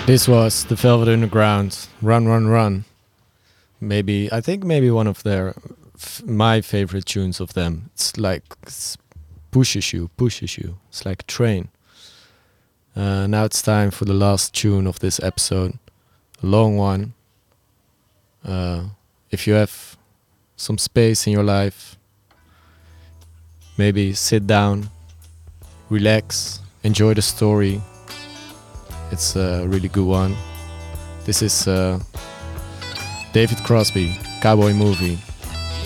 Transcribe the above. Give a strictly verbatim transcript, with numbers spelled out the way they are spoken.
This was the Velvet Underground, Run Run Run. Maybe, I think maybe one of their, f- my favorite tunes of them. It's like, it's pushes you, pushes you. It's like a train. Uh, now it's time for the last tune of this episode. A long one. Uh, if you have some space in your life, maybe sit down, relax, enjoy the story. It's a really good one. This is uh, David Crosby, Cowboy Movie.